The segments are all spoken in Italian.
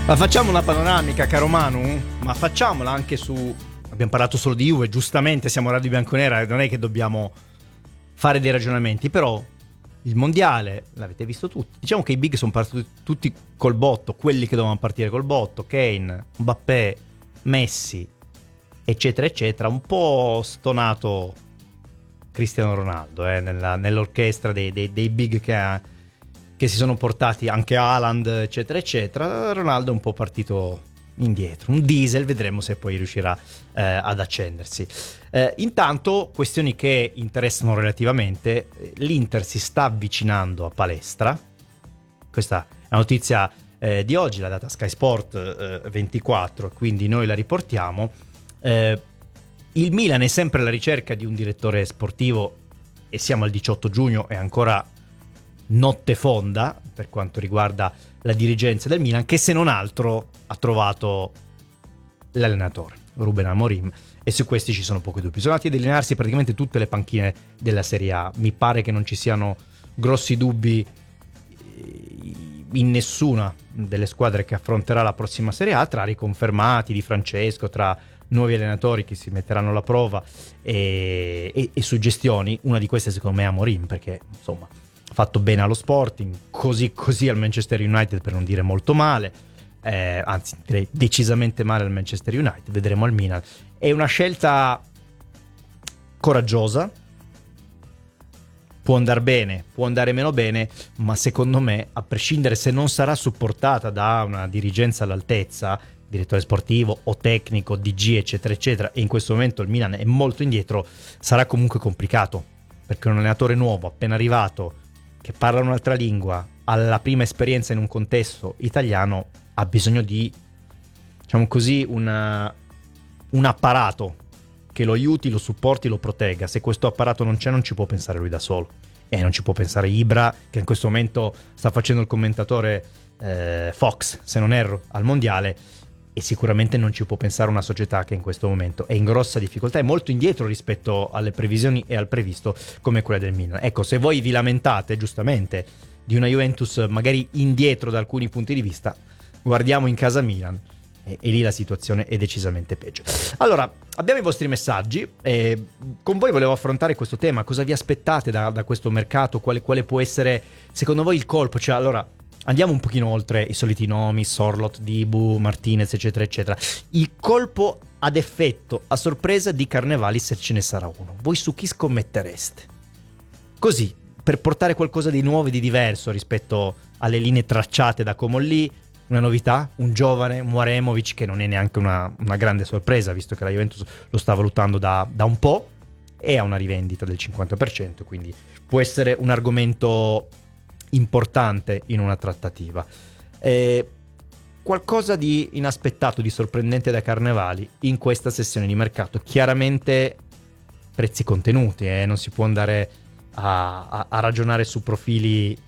Ma facciamo una panoramica, caro Manu? Ma facciamola anche su... Abbiamo parlato solo di Juve, giustamente siamo Radio Bianconera, non è che dobbiamo fare dei ragionamenti, però il mondiale, l'avete visto tutti, diciamo che i big sono partiti tutti col botto, quelli che dovevano partire col botto, Kane, Mbappé, Messi, eccetera, eccetera, un po' stonato Cristiano Ronaldo nell'orchestra dei big che si sono portati, anche Haaland, eccetera, eccetera. Ronaldo è un po' partito indietro, un diesel, vedremo se poi riuscirà ad accendersi. Intanto, questioni che interessano relativamente, l'Inter si sta avvicinando a palestra, questa è la notizia di oggi, la data Sky Sport 24, quindi noi la riportiamo. Il Milan è sempre alla ricerca di un direttore sportivo e siamo al 18 giugno e ancora notte fonda per quanto riguarda la dirigenza del Milan, che se non altro ha trovato l'allenatore Ruben Amorim, e su questi ci sono pochi dubbi. Sono andati a delinearsi praticamente tutte le panchine della Serie A. Mi pare che non ci siano grossi dubbi in nessuna delle squadre che affronterà la prossima Serie A, tra riconfermati Di Francesco, tra nuovi allenatori che si metteranno alla prova e suggestioni. Una di queste secondo me è Amorim, perché insomma ha fatto bene allo Sporting, così al Manchester United, per non dire molto male, anzi direi decisamente male al Manchester United. Vedremo al Milan. È una scelta coraggiosa, può andare bene, può andare meno bene, ma secondo me, a prescindere se non sarà supportata da una dirigenza all'altezza, direttore sportivo o tecnico, DG, eccetera eccetera, e in questo momento il Milan è molto indietro, sarà comunque complicato, perché un allenatore nuovo appena arrivato, che parla un'altra lingua, ha la prima esperienza in un contesto italiano, ha bisogno di, diciamo così, un apparato che lo aiuti, lo supporti, lo protegga. Se questo apparato non c'è, non ci può pensare lui da solo, e non ci può pensare Ibra, che in questo momento sta facendo il commentatore Fox, se non erro, al mondiale, e sicuramente non ci può pensare una società che in questo momento è in grossa difficoltà, è molto indietro rispetto alle previsioni e al previsto, come quella del Milan. Ecco, se voi vi lamentate giustamente di una Juventus magari indietro da alcuni punti di vista, guardiamo in casa Milan e lì la situazione è decisamente peggio. Allora, abbiamo i vostri messaggi e con voi volevo affrontare questo tema. Cosa vi aspettate da questo mercato? Quale può essere secondo voi il colpo? Cioè, allora, andiamo un pochino oltre i soliti nomi, Sorloth, Dibu, Martinez, eccetera, eccetera. Il colpo ad effetto, a sorpresa di Carnevali, se ce ne sarà uno. Voi su chi scommettereste? Così, per portare qualcosa di nuovo e di diverso rispetto alle linee tracciate da Comolli, una novità, un giovane Mouaremovic, che non è neanche una grande sorpresa, visto che la Juventus lo sta valutando da un po', e ha una rivendita del 50%, quindi può essere un argomento importante in una trattativa. Qualcosa di inaspettato, di sorprendente da Carnevali in questa sessione di mercato. Chiaramente prezzi contenuti, non si può andare a ragionare su profili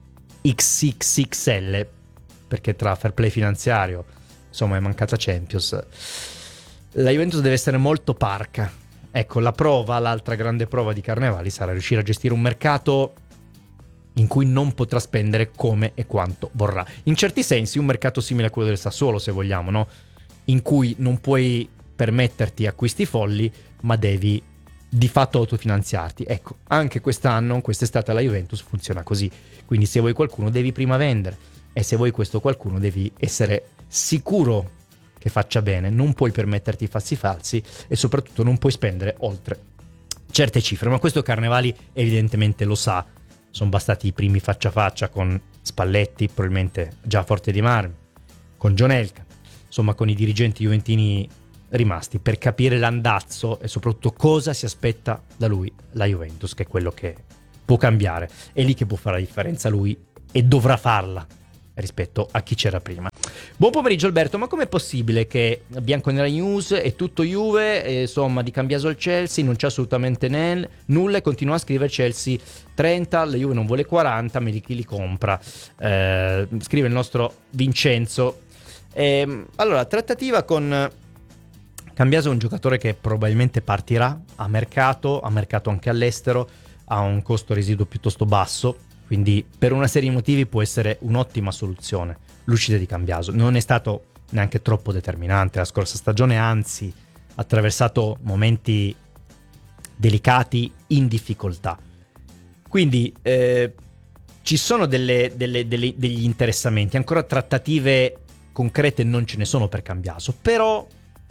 XXXL, perché tra fair play finanziario, insomma, è mancata Champions. La Juventus deve essere molto parca. Ecco, l'altra grande prova di Carnevali sarà riuscire a gestire un mercato in cui non potrà spendere come e quanto vorrà. In certi sensi un mercato simile a quello del Sassuolo, se vogliamo, no? In cui non puoi permetterti acquisti folli, ma devi di fatto autofinanziarti. Ecco, anche quest'estate la Juventus funziona così. Quindi se vuoi qualcuno devi prima vendere, e se vuoi questo qualcuno devi essere sicuro che faccia bene, non puoi permetterti falsi e soprattutto non puoi spendere oltre certe cifre. Ma questo Carnevali evidentemente lo sa. Sono bastati i primi faccia a faccia con Spalletti, probabilmente già forte di marmi, con John Elkann, insomma con i dirigenti juventini rimasti, per capire l'andazzo e soprattutto cosa si aspetta da lui la Juventus, che è quello che può cambiare. È lì che può fare la differenza lui, e dovrà farla rispetto a chi c'era prima. Buon pomeriggio Alberto, ma com'è possibile che Bianconera News è tutto Juve, insomma di Cambiaso al Chelsea, non c'è assolutamente nulla, e continua a scrivere Chelsea 30, la Juve non vuole 40, ma chi li compra? Scrive il nostro Vincenzo. Allora, trattativa con Cambiaso, è un giocatore che probabilmente partirà a mercato anche all'estero, ha un costo residuo piuttosto basso, quindi per una serie di motivi può essere un'ottima soluzione l'uscita di Cambiaso. Non è stato neanche troppo determinante la scorsa stagione, anzi ha attraversato momenti delicati in difficoltà, quindi ci sono degli interessamenti, ancora trattative concrete non ce ne sono per Cambiaso, però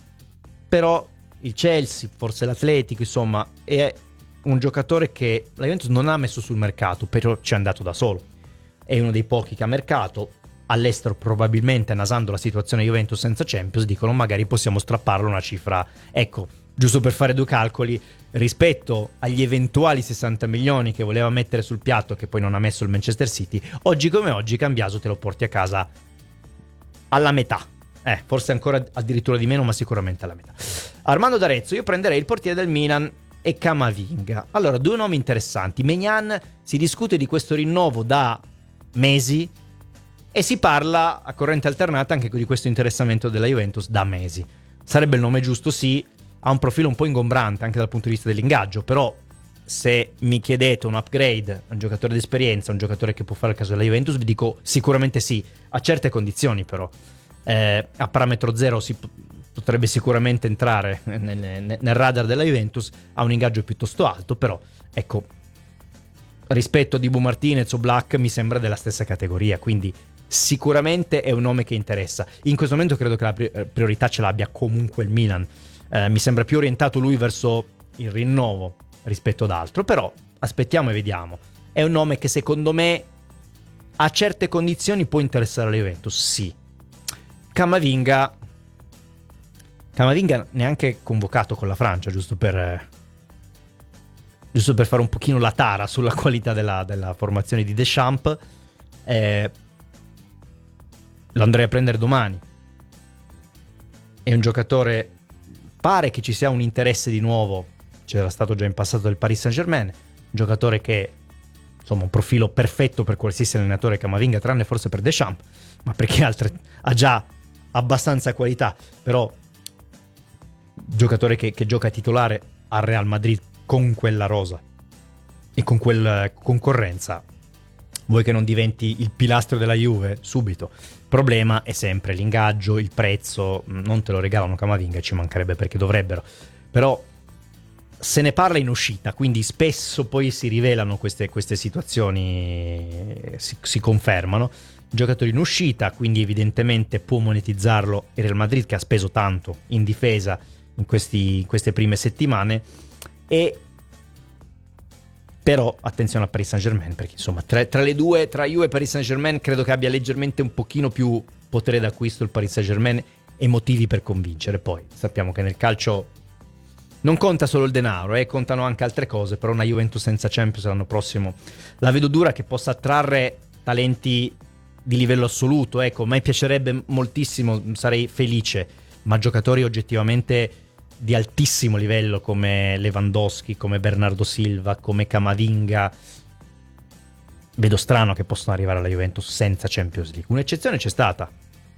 il Chelsea, forse l'Atletico, insomma, è un giocatore che la Juventus non ha messo sul mercato, però ci è andato da solo, è uno dei pochi che ha mercato. All'estero probabilmente, nasando la situazione Juventus senza Champions, dicono magari possiamo strapparlo una cifra, ecco, giusto per fare due calcoli, rispetto agli eventuali 60 milioni che voleva mettere sul piatto, che poi non ha messo il Manchester City. Oggi come oggi Cambiaso te lo porti a casa alla metà, forse ancora addirittura di meno, ma sicuramente alla metà. Armando D'Arezzo: io prenderei il portiere del Milan e Camavinga. Allora, due nomi interessanti. Maignan, si discute di questo rinnovo da mesi e si parla a corrente alternata anche di questo interessamento della Juventus da mesi. Sarebbe il nome giusto, sì, ha un profilo un po' ingombrante anche dal punto di vista dell'ingaggio, però se mi chiedete un upgrade, un giocatore di esperienza, un giocatore che può fare il caso della Juventus, vi dico sicuramente sì, a certe condizioni però. A parametro zero si potrebbe sicuramente entrare nel radar della Juventus, ha un ingaggio piuttosto alto, però ecco, rispetto a Dibu Martinez o Black mi sembra della stessa categoria, quindi sicuramente è un nome che interessa. In questo momento credo che la priorità ce l'abbia comunque il Milan, mi sembra più orientato lui verso il rinnovo rispetto ad altro, però aspettiamo e vediamo. È un nome che secondo me a certe condizioni può interessare la Juventus, sì. Camavinga neanche convocato con la Francia, giusto per fare un pochino la tara sulla qualità della formazione di Deschamps. Lo andrei a prendere domani. È un giocatore, pare che ci sia un interesse di nuovo, c'era stato già in passato del Paris Saint-Germain, un giocatore che insomma un profilo perfetto per qualsiasi allenatore, Camavinga, tranne forse per Deschamps, ma perché ha già abbastanza qualità, però giocatore che gioca titolare al Real Madrid con quella rosa e con quella concorrenza, vuoi che non diventi il pilastro della Juve subito. Il problema è sempre l'ingaggio, il prezzo, non te lo regalano Camavinga, ci mancherebbe, perché dovrebbero, però se ne parla in uscita, quindi spesso poi si rivelano queste situazioni, si confermano. Giocatore in uscita, quindi evidentemente può monetizzarlo il Real Madrid, che ha speso tanto in difesa in queste prime settimane. E però attenzione a Paris Saint-Germain, perché insomma tra le due, tra Juve e Paris Saint-Germain, credo che abbia leggermente un pochino più potere d'acquisto il Paris Saint-Germain e motivi per convincere. Poi sappiamo che nel calcio non conta solo il denaro, contano anche altre cose, però una Juventus senza Champions l'anno prossimo la vedo dura che possa attrarre talenti di livello assoluto. Ecco, a me piacerebbe moltissimo, sarei felice, ma giocatori oggettivamente di altissimo livello come Lewandowski, come Bernardo Silva, come Camavinga, vedo strano che possano arrivare alla Juventus senza Champions League. Un'eccezione c'è stata,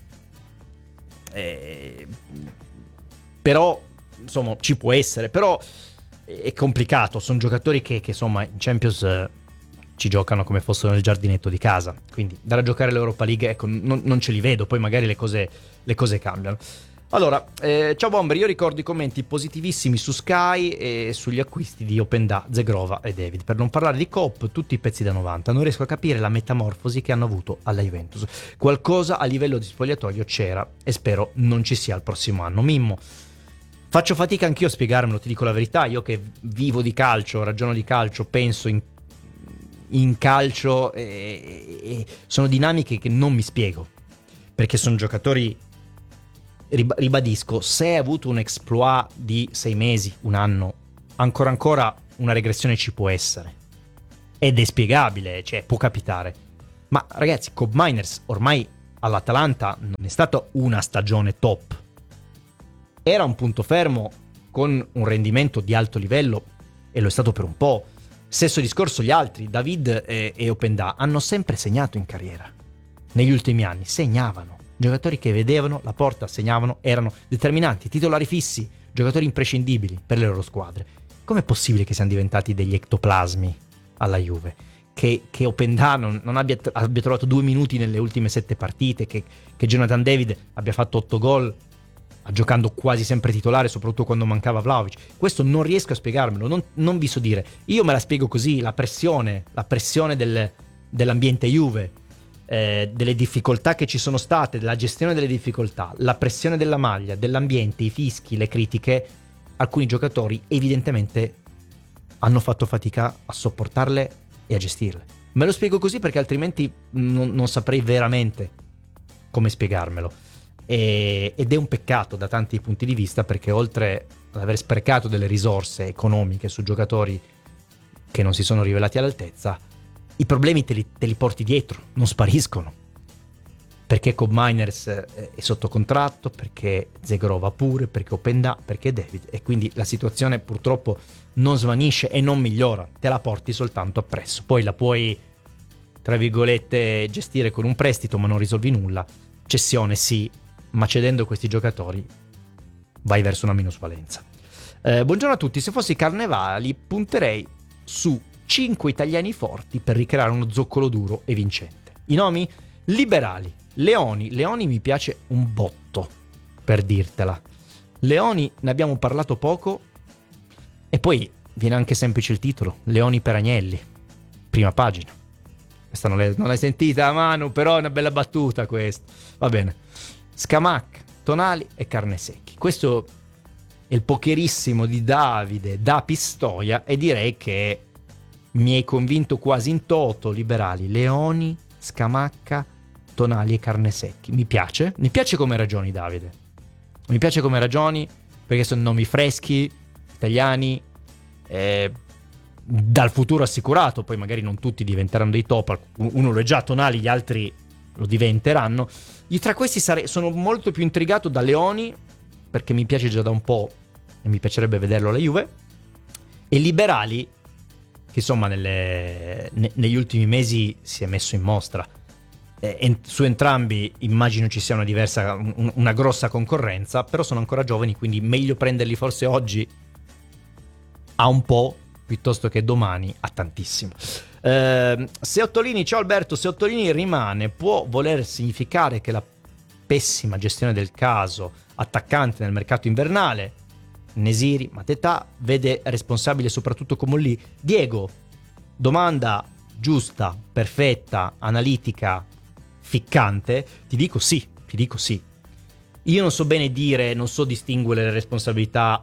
però insomma ci può essere, però è complicato, sono giocatori che insomma in Champions ci giocano come fossero nel giardinetto di casa, quindi andare a giocare l'Europa League, ecco, non ce li vedo, poi magari le cose cambiano. Allora, ciao Bomber, io ricordo i commenti positivissimi su Sky e sugli acquisti di Openda, Zegrova e David, per non parlare di Coop, tutti i pezzi da 90, non riesco a capire la metamorfosi che hanno avuto alla Juventus, qualcosa a livello di spogliatoio c'era e spero non ci sia il prossimo anno. Mimmo: faccio fatica anch'io a spiegarmelo, ti dico la verità, io che vivo di calcio, ragiono di calcio, penso in calcio, e sono dinamiche che non mi spiego, perché sono giocatori, ribadisco, se hai avuto un exploit di 6 mesi, un anno, ancora una regressione ci può essere ed è spiegabile, cioè può capitare, ma ragazzi, Cobb Miners ormai all'Atalanta non è stata una stagione top, era un punto fermo con un rendimento di alto livello e lo è stato per un po'. Stesso discorso gli altri, David e Openda, hanno sempre segnato in carriera. Negli ultimi anni segnavano. Giocatori che vedevano la porta, segnavano, erano determinanti, titolari fissi, giocatori imprescindibili per le loro squadre. Com'è possibile che siano diventati degli ectoplasmi alla Juve? che Openda non abbia trovato 2 minuti nelle ultime 7 partite, che Jonathan David abbia fatto 8 gol giocando quasi sempre titolare, soprattutto quando mancava Vlahovic. Questo non riesco a spiegarmelo, non vi so dire. Io me la spiego così: la pressione dell'ambiente Juve, delle difficoltà che ci sono state, della gestione delle difficoltà, la pressione della maglia, dell'ambiente, i fischi, le critiche. Alcuni giocatori evidentemente hanno fatto fatica a sopportarle e a gestirle. Me lo spiego così perché altrimenti non saprei veramente come spiegarmelo. Ed è un peccato da tanti punti di vista, perché oltre ad aver sprecato delle risorse economiche su giocatori che non si sono rivelati all'altezza, i problemi te li porti dietro, non spariscono. Perché Cobb Miners è sotto contratto, perché Zegorova pure, perché Openda, perché David, e quindi la situazione purtroppo non svanisce e non migliora, te la porti soltanto appresso. Poi la puoi, tra virgolette, gestire con un prestito, ma non risolvi nulla. Cessione sì, ma cedendo questi giocatori vai verso una minusvalenza. Buongiorno a tutti. Se fossi Carnevali punterei su 5 italiani forti per ricreare uno zoccolo duro e vincente. I nomi? Liberali, Leoni mi piace un botto, per dirtela. Leoni ne abbiamo parlato poco, e poi viene anche semplice il titolo: Leoni per Agnelli, prima pagina. Questa non l'hai sentita, Manu, però è una bella battuta questa. Va bene. Scamacca, Tonali e Carnesecchi. Questo è il pokerissimo di Davide da Pistoia, e direi che mi hai convinto quasi in toto. Liberali, Leoni, Scamacca, Tonali e Carnesecchi. Mi piace come ragioni, Davide. Mi piace come ragioni, perché sono nomi freschi, italiani, dal futuro assicurato. Poi magari non tutti diventeranno dei top, uno lo è già, Tonali, gli altri lo diventeranno. Io tra questi sono molto più intrigato da Leoni, perché mi piace già da un po' e mi piacerebbe vederlo alla Juve, e Liberali, che insomma negli ultimi mesi si è messo in mostra. Su entrambi immagino ci sia una grossa concorrenza, però sono ancora giovani, quindi meglio prenderli forse oggi a un po' piuttosto che domani a tantissimo. Se Ottolini, ciao Alberto, se Ottolini rimane può voler significare che la pessima gestione del caso attaccante nel mercato invernale, Nesiri, Mateta, vede responsabile soprattutto Comolli. Diego, domanda giusta, perfetta, analitica, ficcante. Ti dico sì. Io non so bene dire, non so distinguere le responsabilità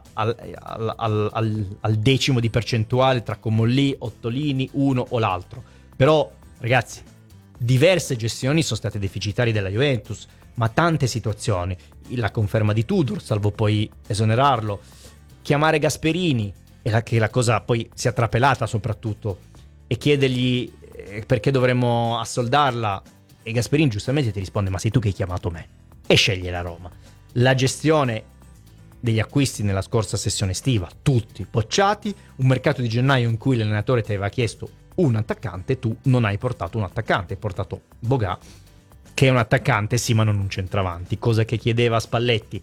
al decimo di percentuale tra Comolli, Ottolini, uno o l'altro. Però, ragazzi, diverse gestioni sono state deficitarie della Juventus, ma tante situazioni. La conferma di Tudor, salvo poi esonerarlo. Chiamare Gasperini, che la cosa poi sia trapelata soprattutto, e chiedergli perché dovremmo assoldarla. E Gasperini giustamente ti risponde: ma sei tu che hai chiamato me? E sceglie la Roma. La gestione degli acquisti nella scorsa sessione estiva, tutti bocciati. Un mercato di gennaio in cui l'allenatore ti aveva chiesto un attaccante, tu non hai portato un attaccante, hai portato Boga, che è un attaccante sì ma non un centravanti, cosa che chiedeva Spalletti.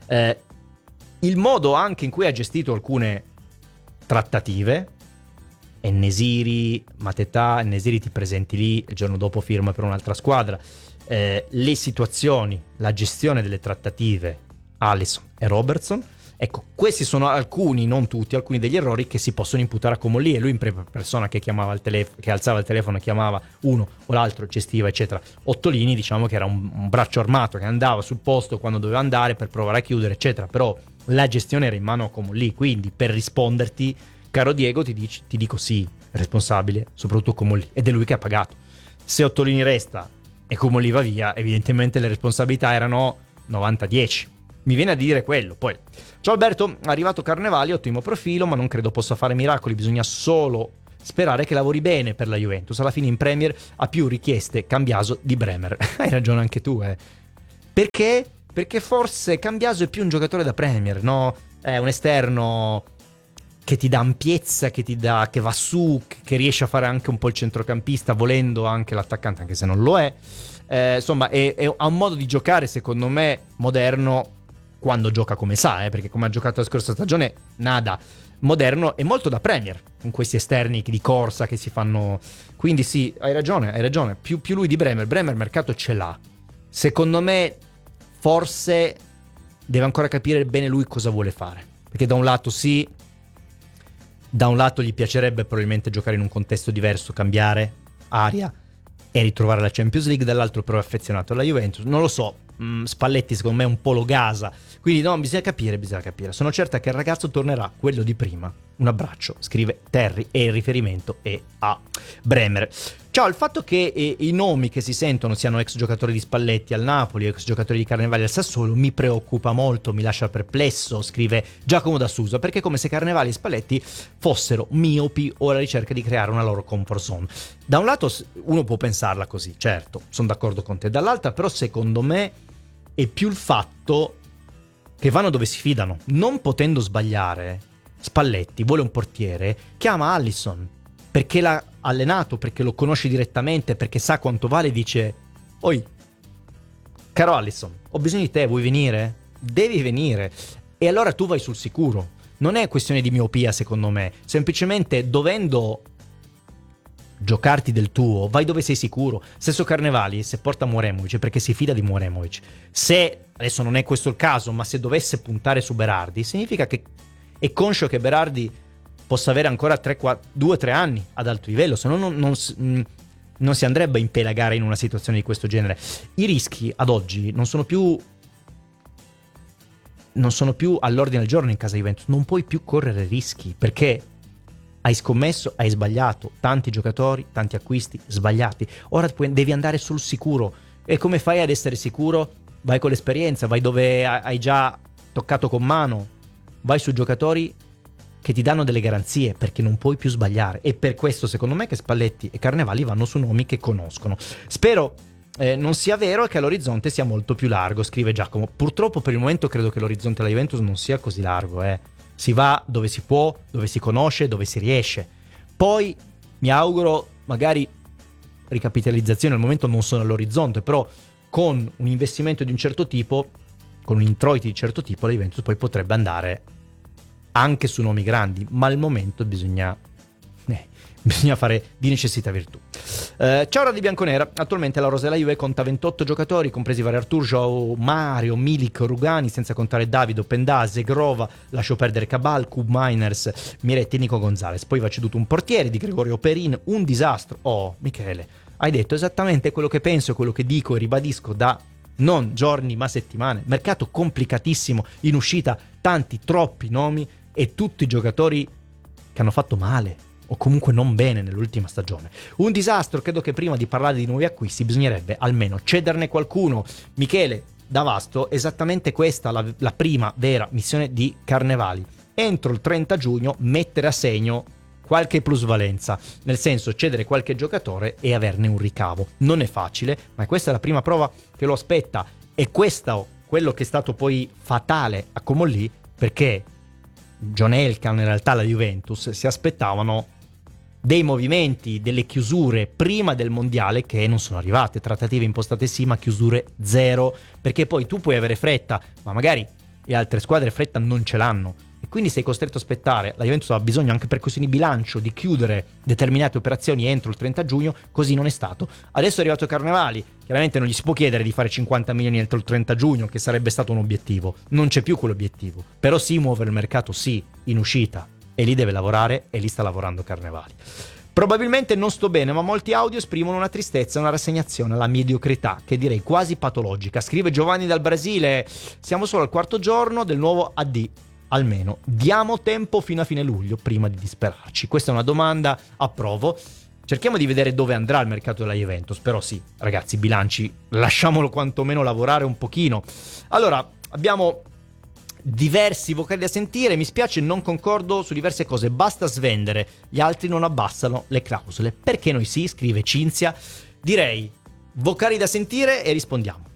Il modo anche in cui ha gestito alcune trattative, Nesiri, Mateta, Nesiri ti presenti lì, il giorno dopo firma per un'altra squadra. Le situazioni, la gestione delle trattative, Alisson e Robertson, ecco, questi sono alcuni, non tutti, alcuni degli errori che si possono imputare a Comolli, e lui in prima persona che chiamava che alzava il telefono e chiamava uno o l'altro, gestiva eccetera. Ottolini diciamo che era un braccio armato che andava sul posto quando doveva andare per provare a chiudere eccetera, però la gestione era in mano a Comolli. Quindi per risponderti, caro Diego, ti dico sì, responsabile soprattutto Comolli, ed è lui che ha pagato. Se Ottolini resta e Comolli va via, evidentemente le responsabilità erano 90-10. Mi viene a dire quello. Poi, ciao Alberto, arrivato Carnevali, ottimo profilo, ma non credo possa fare miracoli, bisogna solo sperare che lavori bene per la Juventus. Alla fine in Premier ha più richieste Cambiaso di Bremer. Hai ragione anche tu, Perché? Perché forse Cambiaso è più un giocatore da Premier, no? È un esterno che ti dà ampiezza, che va su, che riesce a fare anche un po' il centrocampista, volendo anche l'attaccante, anche se non lo è. Insomma, ha un modo di giocare, secondo me, moderno, quando gioca come sa, perché come ha giocato la scorsa stagione, nada. moderno e molto da Premier, con questi esterni di corsa che si fanno. Quindi sì, hai ragione, più lui di Bremer mercato ce l'ha. Secondo me forse deve ancora capire bene lui cosa vuole fare, perché da un lato sì, da un lato gli piacerebbe probabilmente giocare in un contesto diverso, cambiare aria e ritrovare la Champions League, dall'altro però è affezionato alla Juventus, non lo so. Spalletti secondo me un po' lo gasa, quindi no, bisogna capire. Sono certa che il ragazzo tornerà quello di prima. Un abbraccio, scrive Terry, e il riferimento è a Bremer. Ciao, il fatto che i nomi che si sentono siano ex giocatori di Spalletti al Napoli, ex giocatori di Carnevali al Sassuolo, mi preoccupa molto, mi lascia perplesso, scrive Giacomo da Susa, perché è come se Carnevali e Spalletti fossero miopi o alla ricerca di creare una loro comfort zone. Da un lato uno può pensarla così, certo, sono d'accordo con te, dall'altra però secondo me è più il fatto che vanno dove si fidano. Non potendo sbagliare, Spalletti vuole un portiere, chiama Alisson, perché l'ha allenato, perché lo conosce direttamente, perché sa quanto vale, dice: oi, caro Alisson, ho bisogno di te, vuoi venire? Devi venire. E allora tu vai sul sicuro. Non è questione di miopia, secondo me, semplicemente dovendo giocarti del tuo, vai dove sei sicuro. Stesso Carnevali, se porta Mouremovic è perché si fida di Mouremovic. Se, adesso non è questo il caso, ma se dovesse puntare su Berardi, significa che è conscio che Berardi possa avere ancora 2-3 anni ad alto livello, se no non si andrebbe a impelagare in una situazione di questo genere. I rischi ad oggi non sono più all'ordine del giorno in casa Juventus. Non puoi più correre rischi, perché hai scommesso, hai sbagliato, tanti giocatori, tanti acquisti sbagliati. Ora devi andare sul sicuro. E come fai ad essere sicuro? Vai con l'esperienza, vai dove hai già toccato con mano, vai su giocatori che ti danno delle garanzie, perché non puoi più sbagliare. E per questo secondo me che Spalletti e Carnevali vanno su nomi che conoscono. Spero non sia vero e che l'orizzonte sia molto più largo, scrive Giacomo. Purtroppo per il momento credo che l'orizzonte della Juventus non sia così largo. Si va dove si può, dove si conosce, dove si riesce. Poi mi auguro magari ricapitalizzazioni al momento non sono all'orizzonte, però con un investimento di un certo tipo, con un introiti di certo tipo, la Juventus poi potrebbe andare anche su nomi grandi, ma al momento bisogna fare di necessità virtù. Ciao Radio Bianconera, attualmente la rosa della Juve conta 28 giocatori, compresi vari Artur, Joao, Mario, Milik, Rugani, senza contare Davido, Pendase, Grova, lascio perdere Cabal, Cub Miners, Miretti e Nico Gonzalez. Poi va ceduto un portiere di Gregorio Perin, un disastro. Oh, Michele, hai detto esattamente quello che penso, quello che dico e ribadisco da non giorni ma settimane. Mercato complicatissimo, in uscita tanti, troppi nomi e tutti giocatori che hanno fatto male o comunque non bene nell'ultima stagione. Un disastro. Credo che prima di parlare di nuovi acquisti bisognerebbe almeno cederne qualcuno. Michele da Vasto, esattamente questa la prima vera missione di Carnevali: entro il 30 giugno mettere a segno qualche plusvalenza, nel senso cedere qualche giocatore e averne un ricavo. Non è facile, ma questa è la prima prova che lo aspetta, e questo quello che è stato poi fatale a Comolli, perché John Elkann, in realtà la Juventus, si aspettavano dei movimenti, delle chiusure prima del mondiale che non sono arrivate. Trattative impostate sì, ma chiusure zero, perché poi tu puoi avere fretta, ma magari le altre squadre fretta non ce l'hanno, e quindi sei costretto a aspettare. La Juventus ha bisogno anche per questioni di bilancio di chiudere determinate operazioni entro il 30 giugno, così non è stato. Adesso è arrivato Carnevali, chiaramente non gli si può chiedere di fare 50 milioni entro il 30 giugno, che sarebbe stato un obiettivo. Non c'è più quell'obiettivo, però sì, muovere il mercato sì, in uscita, e lì deve lavorare, e lì sta lavorando Carnevali. Probabilmente non sto bene, ma molti audio esprimono una tristezza, una rassegnazione alla mediocrità, che direi quasi patologica. Scrive Giovanni dal Brasile: siamo solo al quarto giorno del nuovo AD. Almeno diamo tempo fino a fine luglio prima di disperarci. Questa è una domanda, approvo. Cerchiamo di vedere dove andrà il mercato della Juventus, però sì, ragazzi, bilanci, lasciamolo quantomeno lavorare un pochino. Allora, abbiamo diversi vocali da sentire, mi spiace, non concordo su diverse cose. Basta svendere, gli altri non abbassano le clausole. Perché noi sì, scrive Cinzia. Direi vocali da sentire e rispondiamo.